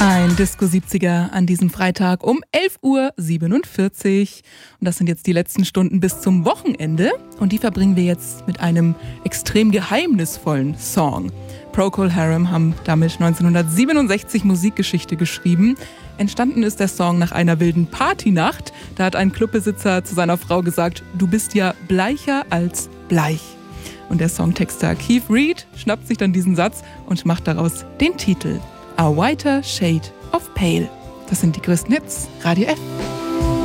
Ein Disco 70er an diesem Freitag um 11:47 Uhr. Und das sind jetzt die letzten Stunden bis zum Wochenende. Und die verbringen wir jetzt mit einem extrem geheimnisvollen Song. Procol Harum haben damit 1967 Musikgeschichte geschrieben. Entstanden ist der Song nach einer wilden Partynacht. Da hat ein Clubbesitzer zu seiner Frau gesagt, du bist ja bleicher als bleich. Und der Songtexter Keith Reid schnappt sich dann diesen Satz und macht daraus den Titel A Whiter Shade of Pale. Das sind die größten Hits, Radio F.